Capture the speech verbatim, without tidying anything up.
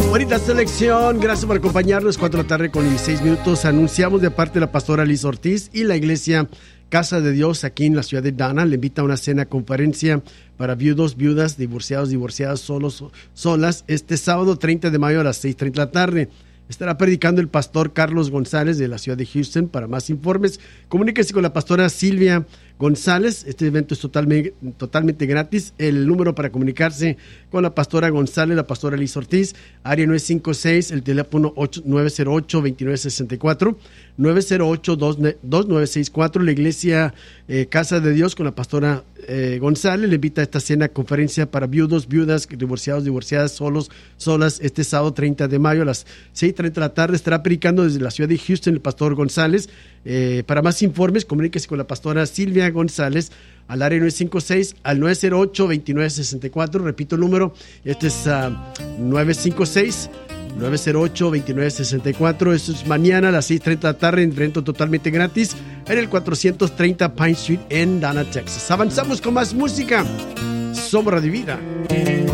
Bonita selección, gracias por acompañarnos. Cuatro de la tarde con dieciséis minutos. Anunciamos de parte de la pastora Liz Ortiz y la iglesia Casa de Dios aquí en la ciudad de Dana. Le invita a una cena conferencia para viudos, viudas, divorciados, divorciadas, solos, solas, este sábado treinta de mayo a las seis treinta de la tarde. Estará predicando el pastor Carlos González de la ciudad de Houston. Para más informes, comuníquese con la pastora Silvia González. Este evento es totalmente, totalmente gratis. El número para comunicarse con la pastora González, la pastora Liz Ortiz, área nueve cinco seis, el teléfono nueve cero ocho, dos nueve seis cuatro, nueve cero ocho, dos nueve seis cuatro. La iglesia eh, Casa de Dios con la pastora eh, González le invita a esta cena conferencia para viudos, viudas, divorciados, divorciadas, solos, solas, este sábado treinta de mayo a las seis treinta de la tarde. Estará predicando desde la ciudad de Houston el pastor González. Eh, para más informes, comuníquese con la pastora Silvia González al área nueve cinco seis al nueve cero ocho, dos nueve seis cuatro. Repito el número, este es uh, nueve cinco seis, nueve cero ocho, dos nueve seis cuatro. Esto es mañana a las seis treinta de la tarde, en evento totalmente gratis en el cuatrocientos treinta Pine Street en Dana, Texas. Avanzamos con más música. Sombra de Vida.